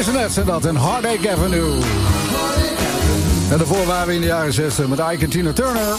Maisonettes en dat, en Heartache Avenue. En daarvoor waren we in de jaren 60 met Ike en Tina Turner.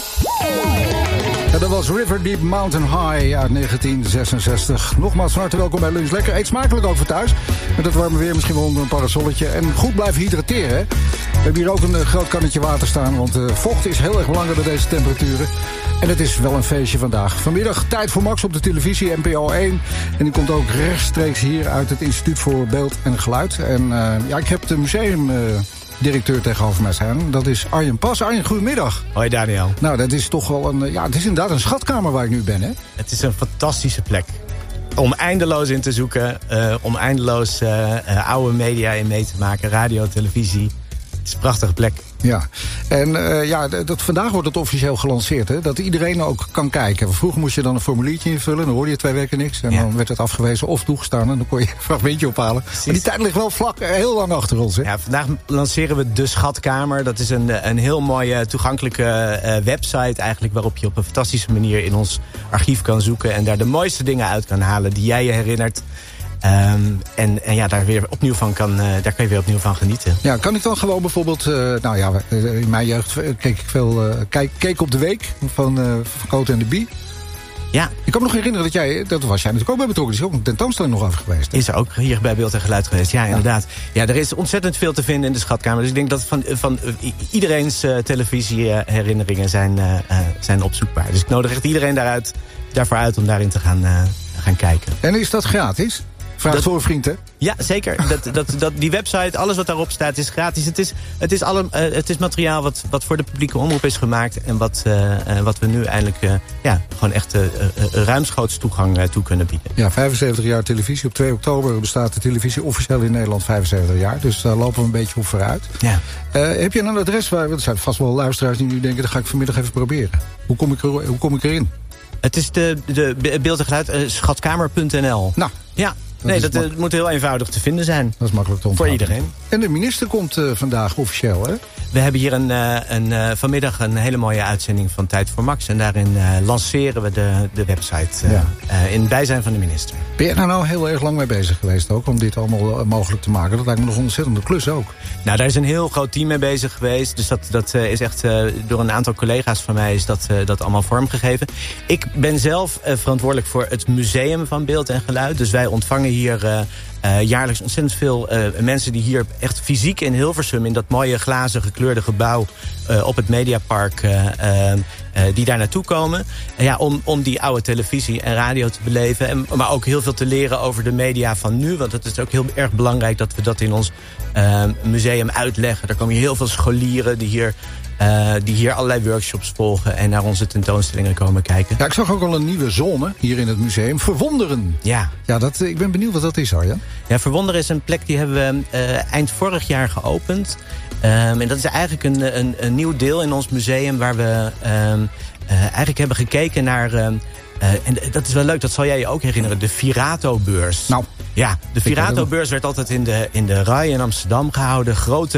En dat was River Deep Mountain High uit 1966. Nogmaals van harte welkom bij Lunch Lekker. Eet smakelijk ook voor thuis. Met het warme weer misschien wel onder een parasolletje. En goed blijven hydrateren. Hè? We hebben hier ook een groot kannetje water staan. Want vocht is heel erg belangrijk bij deze temperaturen. En het is wel een feestje vandaag. Vanmiddag Tijd voor Max op de televisie, NPO 1. En die komt ook rechtstreeks hier uit het Instituut voor Beeld en Geluid. En ja, ik heb de museumdirecteur tegenover mij staan. Dat is Arjen Pas. Arjen, goedemiddag. Hoi Daniel. Nou, dat is toch wel een... Ja, het is inderdaad een schatkamer waar ik nu ben, hè? Het is een fantastische plek. Om eindeloos in te zoeken. Om eindeloos oude media in mee te maken. Radio, televisie. Het is een prachtige plek. Ja, en vandaag wordt het officieel gelanceerd, hè? Dat iedereen ook kan kijken. Vroeger moest je dan een formuliertje invullen, dan hoorde je 2 weken niks. En dan werd het afgewezen of toegestaan en dan kon je een fragmentje ophalen. Precies. Maar die tijd ligt wel vlak heel lang achter ons, hè? Ja, vandaag lanceren we De Schatkamer. Dat is een heel mooie, toegankelijke website eigenlijk, waarop je op een fantastische manier in ons archief kan zoeken en daar de mooiste dingen uit kan halen die jij je herinnert. En ja, daar kan je weer opnieuw van genieten. Ja, kan ik dan gewoon bijvoorbeeld... in mijn jeugd keek ik veel... keek op de week van Cote en de Bie. Ja. Ik kan me nog herinneren dat was jij natuurlijk ook bij betrokken. Er is ook een tentoonstelling nog over geweest. Hè? Is er ook hier bij Beeld en Geluid geweest, ja, inderdaad. Ja, er is ontzettend veel te vinden in de Schatkamer. Dus ik denk dat van iedereen's televisieherinneringen zijn opzoekbaar. Dus ik nodig echt iedereen daarvoor uit om daarin te gaan kijken. En is dat gratis? Vraag voor een vriend, hè? Ja, zeker. Die website, alles wat daarop staat, is gratis. Het is materiaal wat voor de publieke omroep is gemaakt. En wat we nu eindelijk gewoon echt ruimschoots toegang toe kunnen bieden. Ja, 75 jaar televisie. Op 2 oktober bestaat de televisie officieel in Nederland 75 jaar. Dus daar lopen we een beetje op vooruit. Ja. Heb je een adres waar... Er zijn vast wel luisteraars die nu denken... dat ga ik vanmiddag even proberen. Hoe kom ik erin? Het is de Beeld en Geluid, schatkamer.nl. Nou. Ja. Dat moet heel eenvoudig te vinden zijn. Dat is makkelijk te onthouden. Voor iedereen. En de minister komt vandaag officieel, hè? We hebben hier vanmiddag een hele mooie uitzending van Tijd voor Max. En daarin lanceren we de website in bijzijn van de minister. Ben je nou heel erg lang mee bezig geweest ook om dit allemaal mogelijk te maken? Dat lijkt me nog een ontzettende klus ook. Nou, daar is een heel groot team mee bezig geweest. Dus dat is echt door een aantal collega's van mij is dat allemaal vormgegeven. Ik ben zelf verantwoordelijk voor het museum van Beeld en Geluid. Dus wij ontvangen hier jaarlijks ontzettend veel mensen die hier echt fysiek in Hilversum... in dat mooie glazen gekleurde gebouw op het Mediapark... die daar naartoe komen. Om die oude televisie en radio te beleven. Maar ook heel veel te leren over de media van nu. Want het is ook heel erg belangrijk dat we dat in ons museum uitleggen. Er komen hier heel veel scholieren die hier allerlei workshops volgen... en naar onze tentoonstellingen komen kijken. Ja, ik zag ook al een nieuwe zone hier in het museum. Verwonderen. Ja, ik ben benieuwd wat dat is, Arjen. Ja, Verwonderen is een plek die hebben we eind vorig jaar geopend. En dat is eigenlijk een nieuw deel in ons museum... waar we eigenlijk hebben gekeken naar... en dat is wel leuk, dat zal jij je ook herinneren. De Virato-beurs. Nou, ja, de Virato-beurs werd altijd in de RAI in Amsterdam gehouden.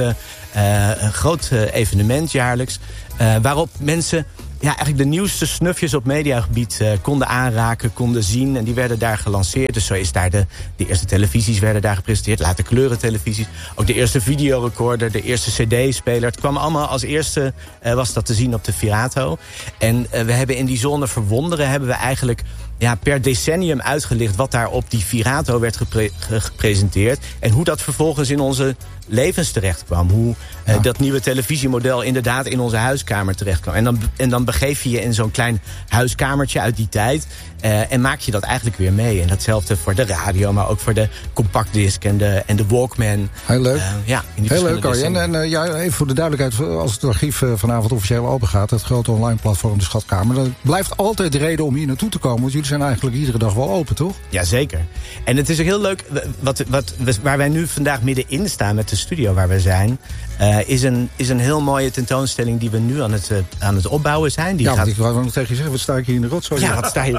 Groot evenement jaarlijks. Waarop mensen eigenlijk de nieuwste snufjes op mediagebied konden aanraken, konden zien. En die werden daar gelanceerd. Dus zo is daar de eerste televisies werden daar gepresenteerd. Later kleurentelevisies. Ook de eerste videorecorder, de eerste cd-speler. Het kwam allemaal als eerste, was dat te zien op de Virato. En we hebben in die zone Verwonderen hebben we eigenlijk... per decennium uitgelicht wat daar op die Virato werd gepresenteerd. En hoe dat vervolgens in onze levens terecht kwam. Hoe dat nieuwe televisiemodel inderdaad in onze huiskamer terecht kwam. En dan begeef je je in zo'n klein huiskamertje uit die tijd. En maak je dat eigenlijk weer mee. En datzelfde voor de radio, maar ook voor de compactdisc en de Walkman. Heel leuk. Heel leuk, Arjen. En even voor de duidelijkheid, als het archief vanavond officieel open gaat, het grote online platform De Schatkamer, dan blijft altijd de reden om hier naartoe te komen. Want jullie zijn eigenlijk iedere dag wel open, toch? Jazeker. En het is ook heel leuk, waar wij nu vandaag middenin staan met de studio waar we zijn, is een heel mooie tentoonstelling die we nu aan het opbouwen zijn. Ik wou nog tegen je zeggen, wat sta ik hier in de rotzooi? Ja, wat sta je?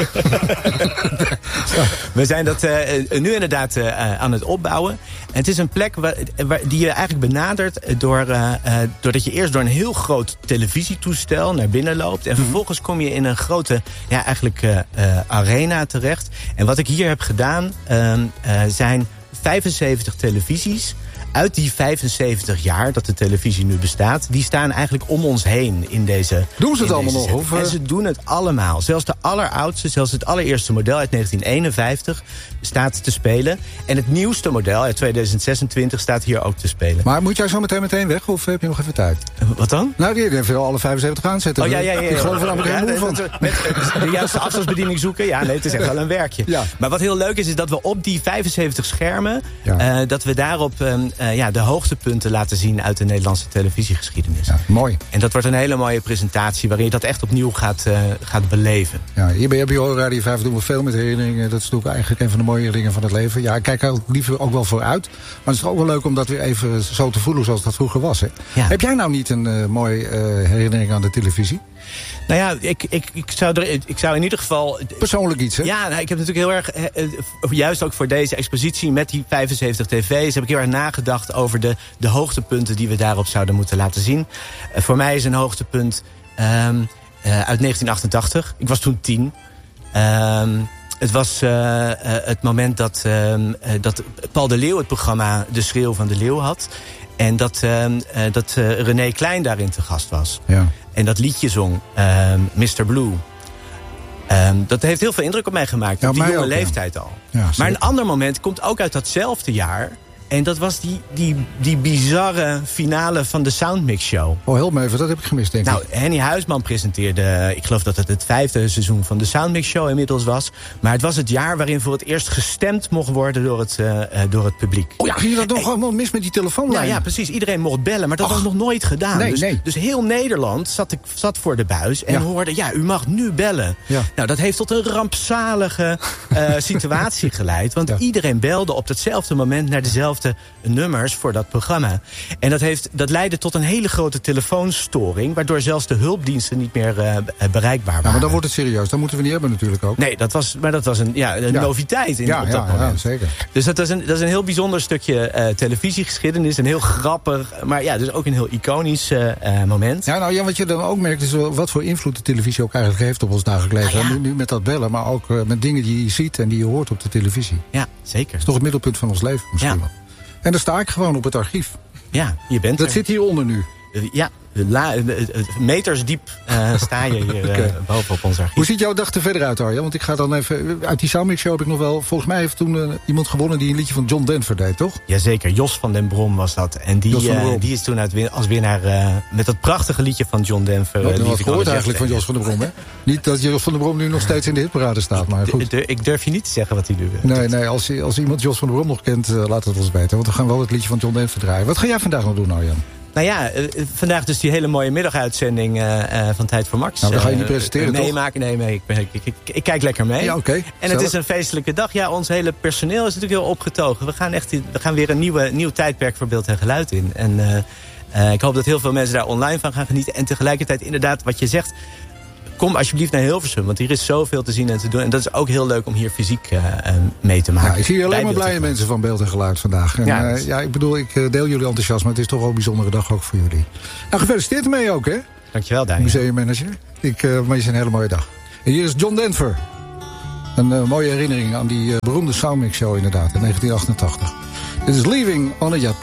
We zijn dat nu inderdaad aan het opbouwen. En het is een plek die je eigenlijk benadert doordat je eerst door een heel groot televisietoestel naar binnen loopt. En vervolgens kom je in een grote arena terecht. En wat ik hier heb gedaan zijn 75 televisies uit die 75 jaar dat de televisie nu bestaat, die staan eigenlijk om ons heen in deze. Doen ze het allemaal nog? Of? En ze doen het allemaal. Zelfs de alleroudste, zelfs het allereerste model uit 1951 staat te spelen. En het nieuwste model uit 2026 staat hier ook te spelen. Maar moet jij zo meteen weg of heb je nog even tijd? Wat dan? Nou, die heeft alle 75 aanzetten. Oh ja. Ik geloof er namelijk helemaal van. Met de juiste afstandsbediening zoeken. Ja, nee, het is echt wel een werkje. Ja. Maar wat heel leuk is dat we op die 75 schermen, dat we daarop de hoogtepunten laten zien uit de Nederlandse televisiegeschiedenis. Ja, mooi. En dat wordt een hele mooie presentatie waarin je dat echt opnieuw gaat beleven. Ja, hier bij Radio 5 doen we veel met herinneringen. Dat is natuurlijk eigenlijk een van de mooie dingen van het leven. Ja, ik kijk er liever ook wel vooruit. Maar het is ook wel leuk om dat weer even zo te voelen zoals dat vroeger was. Hè? Ja. Heb jij nou niet een mooie herinnering aan de televisie? Nou ja, ik zou in ieder geval persoonlijk iets, hè? Ja, nou, ik heb natuurlijk heel erg, juist ook voor deze expositie met die 75 tv's, heb ik heel erg nagedacht over de hoogtepunten die we daarop zouden moeten laten zien. Voor mij is een hoogtepunt uit 1988. Ik was toen 10. Het was het moment dat Paul de Leeuw het programma De Schreeuw van de Leeuw had. En dat René Klein daarin te gast was. Ja. En dat liedje zong, Mr. Blue. Dat heeft heel veel indruk op mij gemaakt. Op die jonge leeftijd al. Ja, maar een ander moment komt ook uit datzelfde jaar. En dat was die bizarre finale van de Soundmix Show. Oh, help me even, dat heb ik gemist, denk ik. Nou, Henny Huisman presenteerde, ik geloof dat het 5e seizoen van de Soundmix Show inmiddels was. Maar het was het jaar waarin voor het eerst gestemd mocht worden door het publiek. Oh ja, ging je dat nog gewoon mis met die telefoonlijn? Ja, precies. Iedereen mocht bellen, maar dat was nog nooit gedaan. Nee, dus heel Nederland zat voor de buis en hoorde, u mag nu bellen. Ja. Nou, dat heeft tot een rampzalige situatie geleid. Want iedereen belde op hetzelfde moment naar dezelfde nummers voor dat programma. En dat leidde tot een hele grote telefoonstoring, waardoor zelfs de hulpdiensten niet meer bereikbaar waren. Ja, maar dan wordt het serieus. Dat moeten we niet hebben natuurlijk ook. Nee, dat was een noviteit op dat moment. Ja, zeker. Dus dat is een heel bijzonder stukje televisiegeschiedenis. Een heel grappig, maar dus ook een heel iconisch moment. Ja, nou Jan, wat je dan ook merkt is wat voor invloed de televisie ook eigenlijk heeft op ons dagelijks leven. Ja. Nu met dat bellen, maar ook met dingen die je ziet en die je hoort op de televisie. Ja, zeker. Dat is toch het middelpunt van ons leven misschien wel. En dan sta ik gewoon op het archief. Ja, je bent dat zit hieronder nu. Ja, meters diep sta je hier boven op ons archief. Hoe ziet jouw dag er verder uit, Arjan? Want ik ga dan even uit die Soundmix Show heb ik nog wel. Volgens mij heeft toen iemand gewonnen die een liedje van John Denver deed, toch? Jazeker, Jos van den Brom was dat. En die is toen als winnaar met dat prachtige liedje van John Denver. Wat gehoord eigenlijk van Jos van den Brom, hè? Niet dat Jos van den Brom nu nog steeds in de hitparade staat, maar goed. Ik durf je niet te zeggen wat hij nu doet. Nee, als iemand Jos van den Brom nog kent, laat het ons weten. Want dan gaan we wel het liedje van John Denver draaien. Wat ga jij vandaag nog doen, Arjan? Nou ja, vandaag dus die hele mooie middaguitzending van Tijd voor Max. Nou, dan ga je niet presenteren, meemaken. Nee, ik kijk lekker mee. Ja, okay. En het is een feestelijke dag. Ja, ons hele personeel is natuurlijk heel opgetogen. We gaan weer een nieuw tijdperk voor beeld en geluid in. En ik hoop dat heel veel mensen daar online van gaan genieten. En tegelijkertijd inderdaad, wat je zegt, kom alsjeblieft naar Hilversum, want hier is zoveel te zien en te doen. En dat is ook heel leuk om hier fysiek mee te maken. Ja, ik zie alleen maar blije mensen van beeld en geluid vandaag. En, ik bedoel, ik deel jullie enthousiasme. Het is toch wel een bijzondere dag ook voor jullie. Nou, gefeliciteerd ermee ook, hè? Dankjewel, Daniel. Museummanager. Maar je is een hele mooie dag. En hier is John Denver. Een mooie herinnering aan die beroemde Soundmix Show inderdaad, in 1988. Dit is Leaving on a Yacht.